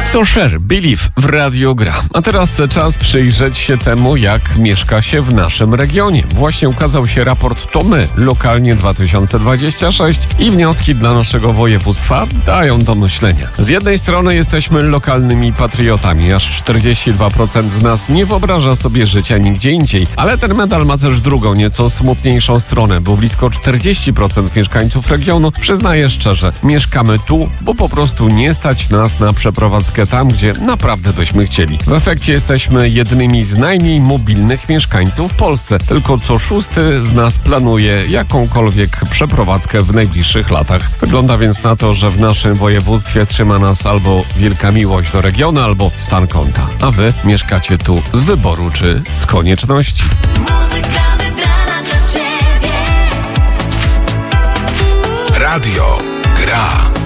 To Cher, Believe w Radio Gra. A teraz czas przyjrzeć się temu, jak mieszka się w naszym regionie. Właśnie ukazał się raport To My, lokalnie 2026 i wnioski dla naszego województwa dają do myślenia. Z jednej strony jesteśmy lokalnymi patriotami, aż 42% z nas nie wyobraża sobie życia nigdzie indziej. Ale ten medal ma też drugą, nieco smutniejszą stronę, bo blisko 40% mieszkańców regionu przyznaje szczerze, mieszkamy tu, bo po prostu nie stać nas na przeprowadzkę tam, gdzie naprawdę byśmy chcieli. W efekcie jesteśmy jednymi z najmniej mobilnych mieszkańców w Polsce. Tylko co szósty z nas planuje jakąkolwiek przeprowadzkę w najbliższych latach. Wygląda więc na to, że w naszym województwie trzyma nas albo wielka miłość do regionu, albo stan konta. A wy mieszkacie tu z wyboru czy z konieczności. Muzyka wybrana dla ciebie. Radio Gra.